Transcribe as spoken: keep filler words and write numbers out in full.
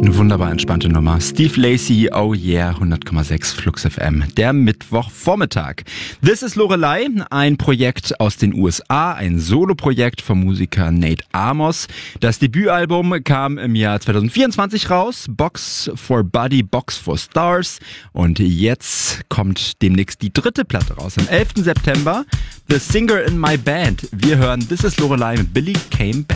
Eine wunderbar entspannte Nummer. Steve Lacy, oh yeah, hundert Komma sechs Flux F M, der Mittwochvormittag. This is Lorelei, ein Projekt aus den U S A, ein Soloprojekt vom Musiker Nate Amos. Das Debütalbum kam im Jahr zwanzig vierundzwanzig raus, Box for Body, Box for Stars. Und jetzt kommt demnächst die dritte Platte raus, am elften September. The Singer in My Band. Wir hören This is Lorelei mit Billy Came Back.